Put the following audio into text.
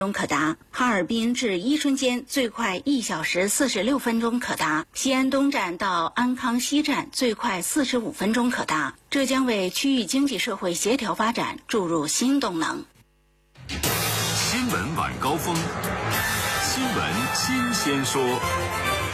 钟可达，哈尔滨至伊春间最快1小时46分钟可达，西安东站到安康西站最快45分钟可达，这将为区域经济社会协调发展注入新动能。 新闻晚高峰，新闻新鲜说。